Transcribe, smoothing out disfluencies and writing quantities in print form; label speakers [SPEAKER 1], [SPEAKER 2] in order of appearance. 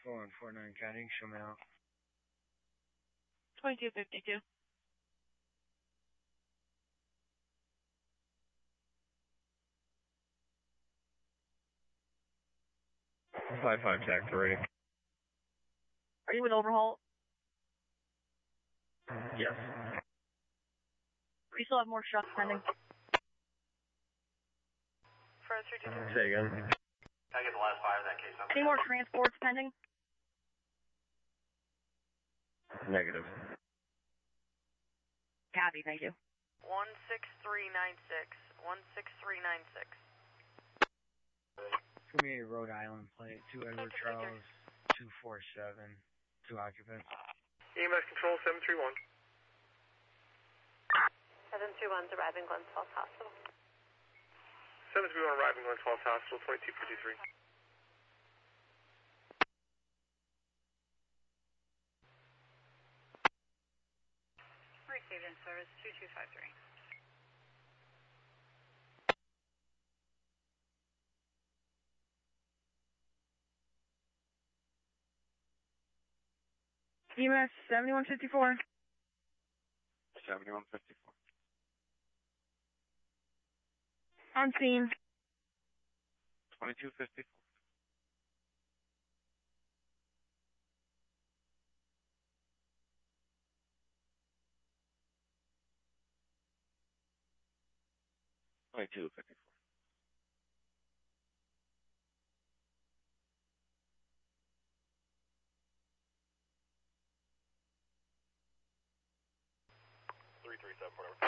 [SPEAKER 1] 4149 counting, show me out.
[SPEAKER 2] 2252.
[SPEAKER 1] Five tax already.
[SPEAKER 2] Are you with Overhaul?
[SPEAKER 1] Yes.
[SPEAKER 2] We still have more shots pending.
[SPEAKER 1] Say again.
[SPEAKER 3] Can I get the last 5 in that case?
[SPEAKER 2] Any more transports pending?
[SPEAKER 1] Negative.
[SPEAKER 2] Copy, thank you.
[SPEAKER 4] 16396. 16396.
[SPEAKER 1] For me, Rhode Island plate, 2 Edward Charles, 247, 2 occupants.
[SPEAKER 3] EMS control 731.
[SPEAKER 5] 731's arriving Glens Falls Hospital.
[SPEAKER 3] 731 arriving Glens Falls Hospital, 2253.
[SPEAKER 5] Received in service 2253.
[SPEAKER 2] EMS 7154.
[SPEAKER 1] 7154.
[SPEAKER 2] On scene.
[SPEAKER 1] 2254. Twenty-two 54.
[SPEAKER 3] Three 7 whatever.